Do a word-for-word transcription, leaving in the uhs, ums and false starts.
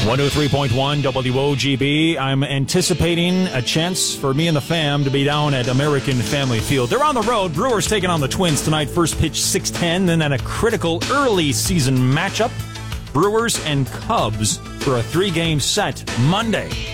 one oh three point one W O G B. I'm anticipating a chance for me and the fam to be down at American Family Field. They're on the road. Brewers taking on the Twins tonight. First pitch six ten. Then at a critical early season matchup, Brewers and Cubs for a three-game set Monday.